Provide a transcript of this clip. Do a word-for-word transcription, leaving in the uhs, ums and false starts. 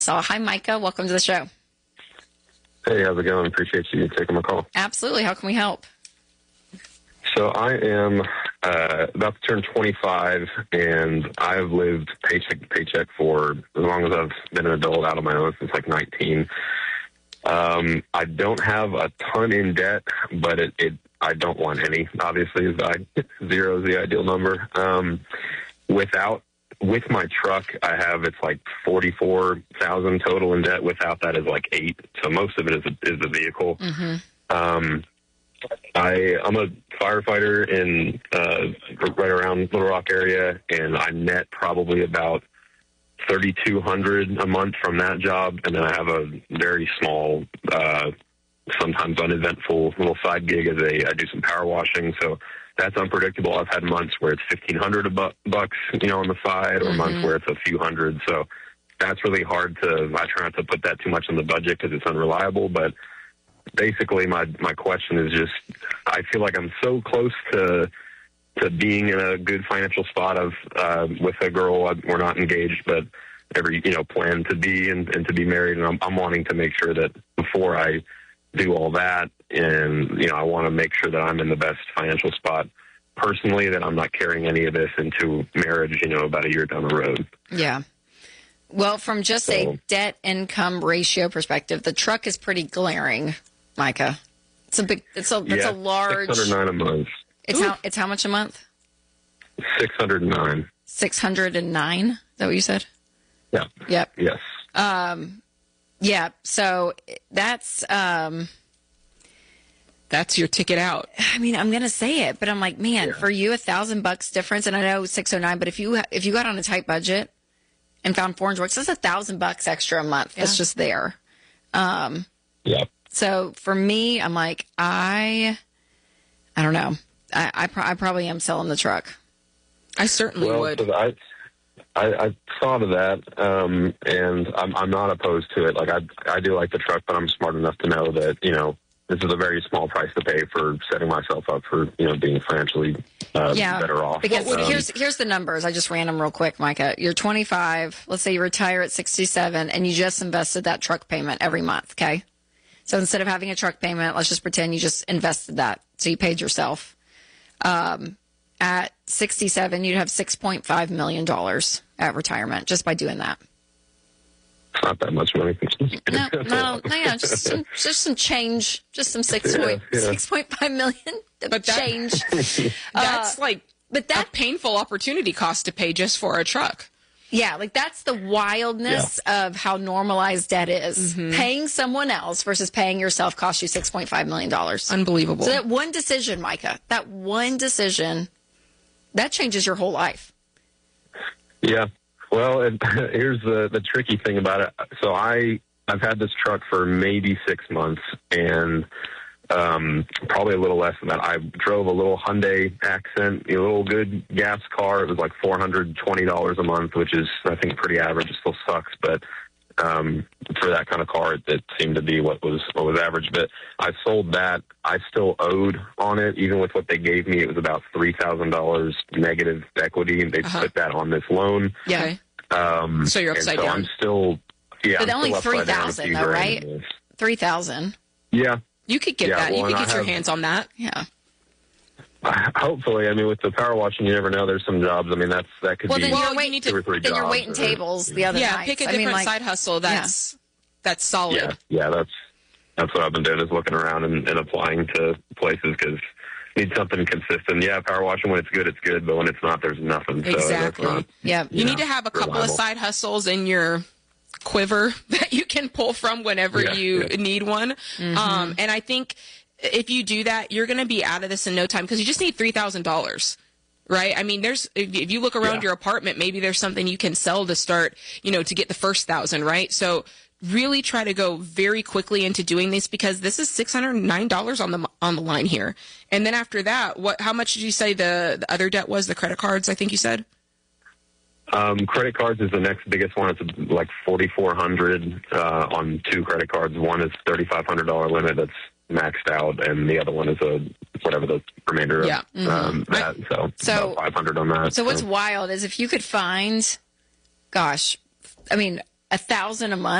So, hi, Micah. Welcome to the show. Hey, how's it going? Appreciate you taking my call. Absolutely. How can we help? So I am uh, about to turn twenty-five, and I've lived paycheck to paycheck for as long as I've been an adult out on my own, since like nineteen. Um, I don't have a ton in debt, but it, it I don't want any. Obviously, I, zero is the ideal number. Um, without with my truck, I have it's like forty-four thousand total in debt. Without that is like eight. So most of it is a, is the vehicle. Mm-hmm. Um, I, I'm a firefighter in uh, right around Little Rock area, and I net probably about thirty-two hundred dollars a month from that job, and then I have a very small, uh, sometimes uneventful little side gig as a I do some power washing, so that's unpredictable. I've had months where it's fifteen hundred dollars a bu- bucks, you know, on the side, or Mm-hmm. months where it's a few hundred. So that's really hard to. I try not to put that too much in the budget because it's unreliable, but. Basically, my, my question is just, I feel like I'm so close to to being in a good financial spot of uh, with a girl. We're not engaged, but every you know plan to be and, and to be married. And I'm, I'm wanting to make sure that before I do all that, and you know, I want to make sure that I'm in the best financial spot personally, that I'm not carrying any of this into marriage. You know, about a year down the road. Yeah. Well, from just So- a debt income ratio perspective, the truck is pretty glaring, Micah. It's a big. It's a. It's yeah, a large. six hundred nine a month. It's how. It's how much a month? Six hundred nine. Six hundred and nine. Is that what you said? Yeah. Yep. Yes. Um. Yeah. So that's. Um. That's your ticket out. I mean, I'm gonna say it, but I'm like, man, Yeah. for you, a thousand bucks difference, and I know six oh nine, but if you if you got on a tight budget and found four hundred bucks, that's a thousand bucks extra a month. That's Yeah. just there. Um. Yeah. So for me, I'm like, I, I don't know. I I, pro- I probably am selling the truck. I certainly Well, would. so I, I, I thought of that, um, and I'm, I'm not opposed to it. Like I, I do like the truck, but I'm smart enough to know that you know this is a very small price to pay for setting myself up for you know being financially uh, Yeah, better off. Because Um, here's here's the numbers. I just ran them real quick, Micah. You're twenty-five. Let's say you retire at sixty-seven, and you just invested that truck payment every month. Okay. So instead of having a truck payment, let's just pretend you just invested that. So you paid yourself. Um, at sixty-seven, you'd have six point five million dollars at retirement just by doing that. it's not that much money. No, no, no, yeah, just some, just some change, just some six Yeah, point yeah. six point five million of But that- change. That's like But a that, painful opportunity cost to pay just for a truck. yeah, like that's the wildness of how normalized debt is. Paying someone else versus paying yourself costs you six point five million dollars. Unbelievable. So that one decision, Micah, that one decision, that changes your whole life. Yeah. Well, it, here's the the tricky thing about it. So I I've had this truck for maybe six months, and um, probably a little less than that. I drove a little Hyundai Accent, a little good gas car. It was like four hundred twenty dollars a month, which is I think pretty average. It still sucks, but um, for that kind of car, it, it seemed to be what was what was average. But I sold that. I still owed on it, even with what they gave me. It was about three thousand dollars negative equity, and they Uh-huh. put that on this loan. Yeah. Okay. Um, So you're and upside so down. I'm still, yeah. But I'm only still upside down a three thousand few though, grand right? in this. three thousand. Yeah. You could get Yeah, that. well, you could and get I your have- hands on that. Yeah. Hopefully, I mean, with the power washing, you never know. There's some jobs. I mean, that's that could Well, be then Well, you're you waiting. need to- two or three Then you're jobs waiting or- tables the other Yeah, nights. pick a I different mean, like, side hustle. That's that's solid. Yeah, yeah. That's that's what I've been doing is looking around and, and applying to places because need something consistent. Yeah, power washing when it's good, it's good, but when it's not, there's nothing. So Exactly. that's not, Yeah. You know, need to have a couple reliable. of side hustles in your quiver that you can pull from whenever Yeah, you yeah. need one. Um, and I think if you do that, you're going to be out of this in no time because you just need three thousand dollars. Right. I mean, there's if if you look around Yeah. your apartment, maybe there's something you can sell to start, you know, to get the first thousand. Right. So really try to go very quickly into doing this because this is six hundred nine dollars on the on the line here. And then after that, what? How much did you say the, the other debt was? The credit cards, I think you said. Um, credit cards is the next biggest one. It's like forty-four hundred uh, on two credit cards. One is thirty-five hundred dollar limit that's maxed out, and the other one is a whatever the remainder Yeah. of um, that. So, So- about five hundred on that. So what's wild is if you could find, gosh, I mean, a thousand a month.